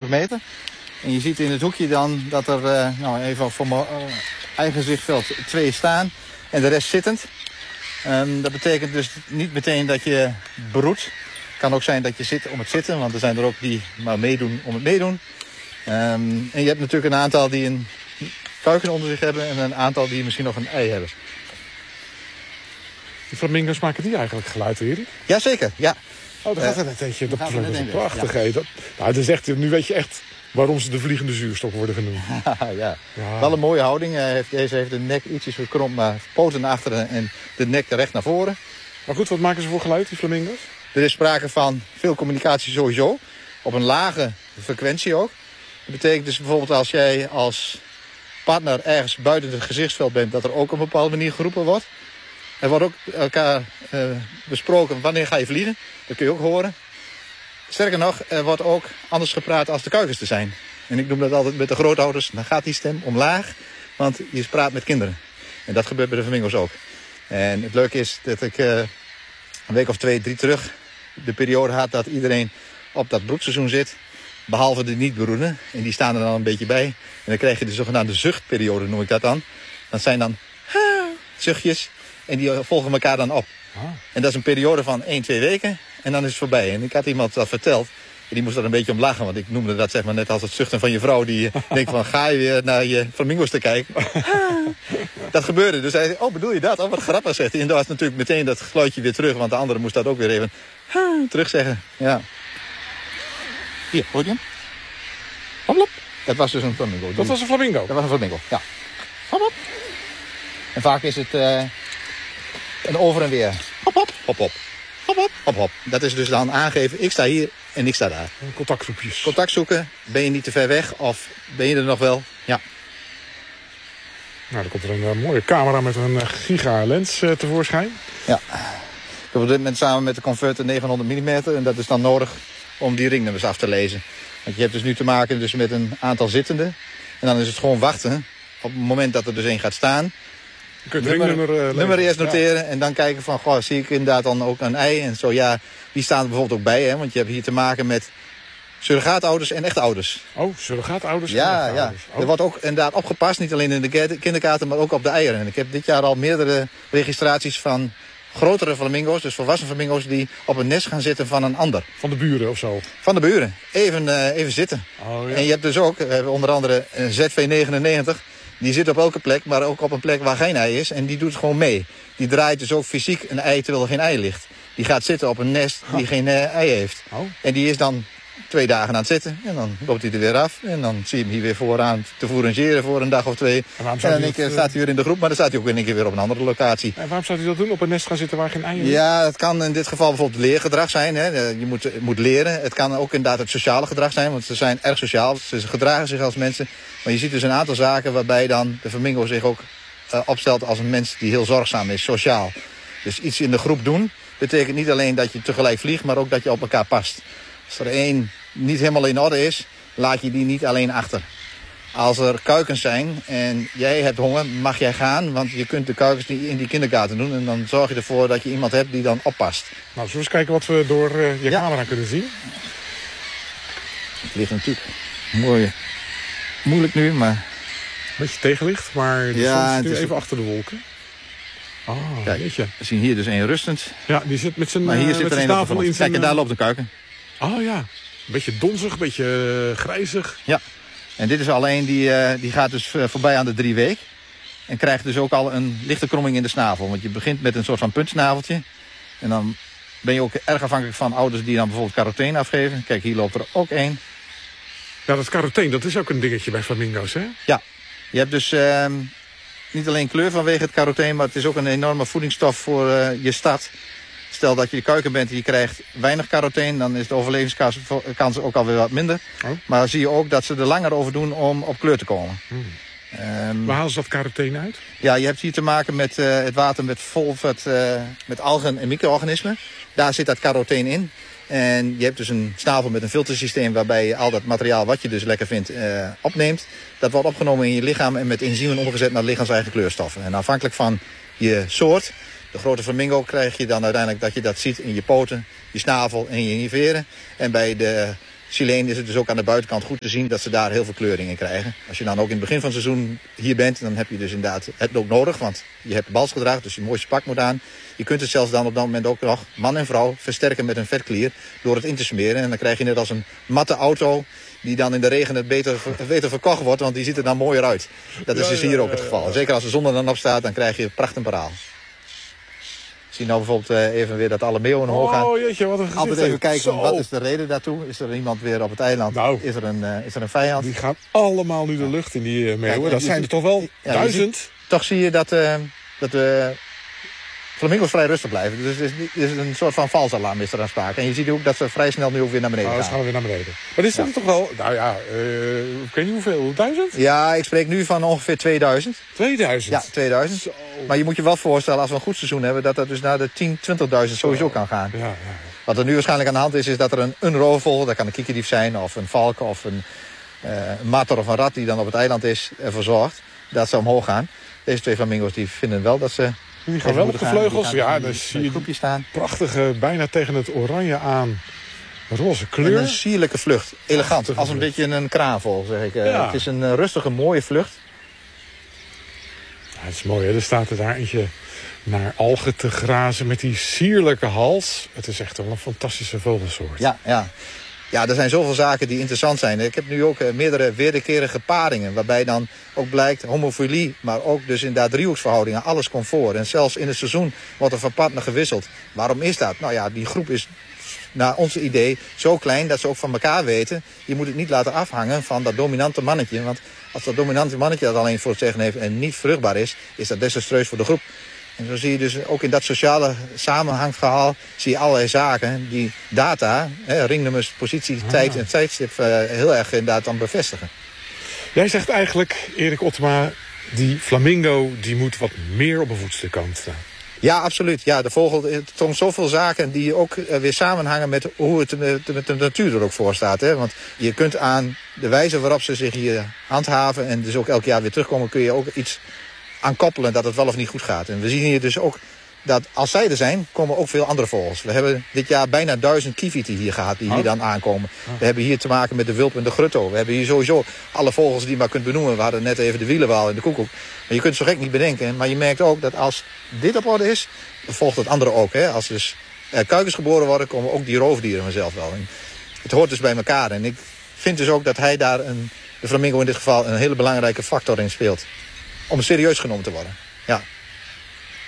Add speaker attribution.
Speaker 1: meter. En je ziet in het hoekje dan dat er, even voor mijn eigen zichtveld 2 staan. En de rest zittend. Dat betekent dus niet meteen dat je broedt. Het kan ook zijn dat je zit om het zitten. Want er zijn er ook die maar meedoen om het meedoen. En je hebt natuurlijk een aantal die een kuiken onder zich hebben. En een aantal die misschien nog een ei hebben.
Speaker 2: Die flamingo's maken die eigenlijk geluid, Erik?
Speaker 1: Jazeker, ja.
Speaker 2: Oh, daar gaat er net eentje. Dat is prachtig.
Speaker 1: Ja.
Speaker 2: Het is echt, nu weet je echt waarom ze de vliegende zuurstok worden genoemd.
Speaker 1: Ja. Wel een mooie houding. Deze heeft de nek ietsjes gekromd, maar poten naar achteren en de nek recht naar voren.
Speaker 2: Maar goed, wat maken ze voor geluid, die flamingo's?
Speaker 1: Er is sprake van veel communicatie sowieso. Op een lage frequentie ook. Dat betekent dus bijvoorbeeld als jij als partner ergens buiten het gezichtsveld bent, dat er ook op een bepaalde manier geroepen wordt. Er wordt ook elkaar besproken wanneer ga je vliegen. Dat kun je ook horen. Sterker nog, er wordt ook anders gepraat als de kuikens te zijn. En ik noem dat altijd met de grootouders. Dan gaat die stem omlaag, want je praat met kinderen. En dat gebeurt bij de flamingo's ook. En het leuke is dat ik een week of 2, 3 terug de periode had dat iedereen op dat broedseizoen zit. Behalve de niet-broeden. En die staan er dan een beetje bij. En dan krijg je de zogenaamde zuchtperiode, noem ik dat dan. Dat zijn dan zuchtjes. En die volgen elkaar dan op. En dat is een periode van 1, 2 weken. En dan is het voorbij. En ik had iemand dat verteld. En die moest er een beetje om lachen. Want ik noemde dat zeg maar net als het zuchten van je vrouw. Die denkt van, ga je weer naar je flamingo's te kijken? Dat gebeurde. Dus hij zei, oh, bedoel je dat? Oh, wat grappig, zegt hij. En daar was natuurlijk meteen dat geluidje weer terug. Want de andere moest dat ook weer even terug zeggen. Ja. Hier, hoor je hem? Hop, hop. Dat was dus een flamingo.
Speaker 2: Dat was een flamingo?
Speaker 1: Dat was een flamingo, ja. Hop, hop. En vaak is het een over en weer. Hop, hop, hop, hop. Hop, hop, hop, hop. Dat is dus dan aangeven, ik sta hier en ik sta daar.
Speaker 2: Contactgroepjes.
Speaker 1: Contact zoeken. Ben je niet te ver weg of ben je er nog wel? Ja.
Speaker 2: Nou, dan komt er een mooie camera met een gigalens tevoorschijn.
Speaker 1: Ja. Ik heb op dit moment samen met de converter 900 mm. En dat is dan nodig om die ringnummers af te lezen. Want je hebt dus nu te maken dus met een aantal zittenden. En dan is het gewoon wachten. Op het moment dat er dus één gaat staan.
Speaker 2: Je kunt het nummer
Speaker 1: eerst noteren en dan kijken van, goh, zie ik inderdaad dan ook een ei? En zo ja, die staan er bijvoorbeeld ook bij, hè? Want je hebt hier te maken met surrogaatouders en echtenouders.
Speaker 2: Oh, surrogaatouders?
Speaker 1: Ja, ja.
Speaker 2: Oh.
Speaker 1: Er wordt ook inderdaad opgepast, niet alleen in de kinderkaarten, maar ook op de eieren. En ik heb dit jaar al meerdere registraties van grotere flamingo's, dus volwassen flamingo's, die op een nest gaan zitten van een ander.
Speaker 2: Van de buren of zo?
Speaker 1: Van de buren. Even zitten.
Speaker 2: Oh, ja.
Speaker 1: En je hebt dus ook, onder andere een ZV99... Die zit op elke plek, maar ook op een plek waar geen ei is. En die doet gewoon mee. Die draait dus ook fysiek een ei terwijl er geen ei ligt. Die gaat zitten op een nest die geen ei heeft.
Speaker 2: Oh.
Speaker 1: En die is dan 2 dagen aan het zitten. En dan loopt hij er weer af. En dan zie je hem hier weer vooraan te fourageren voor een dag of 2. En dan staat hij weer in de groep. Maar dan staat hij ook in één keer weer op een andere locatie.
Speaker 2: En waarom zou hij dat doen? Op een nest gaan zitten waar geen ei is?
Speaker 1: Ja, het kan in dit geval bijvoorbeeld leergedrag zijn. Hè. Je moet leren. Het kan ook inderdaad het sociale gedrag zijn. Want ze zijn erg sociaal. Ze gedragen zich als mensen. Maar je ziet dus een aantal zaken waarbij dan de flamingo zich ook opstelt als een mens die heel zorgzaam is, sociaal. Dus iets in de groep doen betekent niet alleen dat je tegelijk vliegt, maar ook dat je op elkaar past. Als er één niet helemaal in orde is, laat je die niet alleen achter. Als er kuikens zijn en jij hebt honger, mag jij gaan, want je kunt de kuikens niet in die kinderkaarten doen. En dan zorg je ervoor dat je iemand hebt die dan oppast.
Speaker 2: Nou, zullen we eens kijken wat we door je camera kunnen zien?
Speaker 1: Het ligt natuurlijk mooi. Moeilijk nu, maar...
Speaker 2: Beetje tegenlicht, maar de zon zit nu even achter de wolken. Oh,
Speaker 1: kijk,
Speaker 2: weet je.
Speaker 1: We zien hier dus één rustend.
Speaker 2: Ja, die zit met zijn
Speaker 1: maar hier zit er één op de grond. Kijk, en daar loopt de kuiken.
Speaker 2: Oh ja, een beetje donzig, een beetje grijzig.
Speaker 1: Ja, en dit is alleen die gaat dus voorbij aan de 3 week. En krijgt dus ook al een lichte kromming in de snavel. Want je begint met een soort van puntsnaveltje. En dan ben je ook erg afhankelijk van ouders die dan bijvoorbeeld carotene afgeven. Kijk, hier loopt er ook één.
Speaker 2: Ja, dat carotene, dat is ook een dingetje bij flamingo's, hè?
Speaker 1: Ja, je hebt dus niet alleen kleur vanwege het carotene, maar het is ook een enorme voedingsstof voor je stad. Stel dat je kuiken bent en je krijgt weinig carotene, dan is de overlevingskans ook alweer wat minder. Oh. Maar zie je ook dat ze er langer over doen om op kleur te komen.
Speaker 2: Waar halen ze dat carotene uit?
Speaker 1: Ja, je hebt hier te maken met het water vol met algen en micro-organismen. Daar zit dat carotene in. En je hebt dus een snavel met een filtersysteem waarbij je al dat materiaal wat je dus lekker vindt opneemt. Dat wordt opgenomen in je lichaam en met enzymen omgezet naar lichaams-eigen kleurstoffen. En afhankelijk van je soort, de grote flamingo, krijg je dan uiteindelijk dat je dat ziet in je poten, je snavel en je veren. En bij de Sileen is het dus ook aan de buitenkant goed te zien dat ze daar heel veel kleuring in krijgen. Als je dan ook in het begin van het seizoen hier bent, dan heb je dus inderdaad het ook nodig. Want je hebt de balsgedrag, dus je mooiste pak moet aan. Je kunt het zelfs dan op dat moment ook nog, man en vrouw, versterken met een vetklier door het in te smeren. En dan krijg je net als een matte auto die dan in de regen het beter verkocht wordt, want die ziet er dan mooier uit. Dat is dus hier ook het geval. Zeker als de zon er dan op staat, dan krijg je pracht en paraal. Ik zie nou bijvoorbeeld even weer dat alle meeuwen omhoog gaan.
Speaker 2: Oh jeetje, wat een gezicht.
Speaker 1: Altijd even kijken,
Speaker 2: Zo.
Speaker 1: wat is de reden daartoe? Is er iemand weer op het eiland?
Speaker 2: Nou.
Speaker 1: Is er een vijand?
Speaker 2: Die gaan allemaal nu de lucht in, die meeuwen.
Speaker 1: Kijk,
Speaker 2: Dat
Speaker 1: je
Speaker 2: zijn er
Speaker 1: ziet-
Speaker 2: toch wel
Speaker 1: Ja,
Speaker 2: 1000?
Speaker 1: Toch zie je dat de flamingo's vrij rustig blijven. Dus er is een soort van valsalarm is er aan sprake. En je ziet ook dat ze vrij snel nu ook weer naar beneden
Speaker 2: Nou, ze
Speaker 1: gaan.
Speaker 2: gaan weer naar beneden. Maar dit is toch wel, nou ja, ik weet niet hoeveel, 1000?
Speaker 1: Ja, ik spreek nu van ongeveer 2000.
Speaker 2: 2000?
Speaker 1: Ja, 2000.
Speaker 2: Zo.
Speaker 1: Maar je moet je wel voorstellen, als we een goed seizoen hebben, dat dat dus naar de 10.000, 20.000 sowieso kan gaan.
Speaker 2: Ja.
Speaker 1: Wat er nu waarschijnlijk aan de hand is dat er een roofvogel, dat kan een kiekendief zijn, of een valk, of een matter of een rat die dan op het eiland is, ervoor zorgt dat ze omhoog gaan. Deze twee flamingo's die vinden wel dat ze...
Speaker 2: Die gaan wel op de vleugels. Ja, dan zie
Speaker 1: een
Speaker 2: je
Speaker 1: groepje staan.
Speaker 2: prachtige, bijna tegen het oranje aan, roze
Speaker 1: En
Speaker 2: kleur.
Speaker 1: een sierlijke vlucht. Elegant.
Speaker 2: Prachtige
Speaker 1: Als een
Speaker 2: vlucht.
Speaker 1: beetje een kraanvogel, zeg ik.
Speaker 2: Ja.
Speaker 1: Het is een rustige, mooie vlucht.
Speaker 2: Ja, het is mooi, hè? Er staat er daar eentje naar algen te grazen met die sierlijke hals. Het is echt wel een fantastische vogelsoort.
Speaker 1: Ja, ja. Ja, er zijn zoveel zaken die interessant zijn. Ik heb nu ook meerdere wederkerige paringen. Waarbij dan ook blijkt homofilie, maar ook dus inderdaad driehoeksverhoudingen. Alles komt voor. En zelfs in het seizoen wordt er van partner gewisseld. Waarom is dat? Nou ja, die groep is naar ons idee zo klein dat ze ook van elkaar weten. Je moet het niet laten afhangen van dat dominante mannetje. Want als dat dominante mannetje dat alleen voor het zeggen heeft en niet vruchtbaar is dat desastreus voor de groep. En zo zie je dus ook in dat sociale samenhangsverhaal zie je allerlei zaken die data, ringnummers, positie, tijd en tijdstip heel erg inderdaad dan bevestigen.
Speaker 2: Jij zegt eigenlijk, Erik Ottema, die flamingo die moet wat meer op een voetstuk staan.
Speaker 1: Ja, absoluut. Ja, de vogel toont zoveel zaken die ook weer samenhangen met hoe het met de natuur er ook voor staat. Hè? Want je kunt aan de wijze waarop ze zich hier handhaven en dus ook elk jaar weer terugkomen, kun je ook iets aan koppelen dat het wel of niet goed gaat. En we zien hier dus ook dat als zij er zijn, komen ook veel andere vogels. We hebben dit jaar bijna 1000 kievieten hier gehad die hier dan aankomen. We hebben hier te maken met de wulp en de grutto. We hebben hier sowieso alle vogels die je maar kunt benoemen. We hadden net even de wielenwaal en de koekoek. Maar je kunt het zo gek niet bedenken. Maar je merkt ook dat als dit op orde is, dan volgt het andere ook. Hè? Als dus kuikens geboren worden, komen ook die roofdieren vanzelf wel. En het hoort dus bij elkaar. En ik vind dus ook dat hij daar, de flamingo in dit geval, een hele belangrijke factor in speelt. Om serieus genomen te worden. Ja.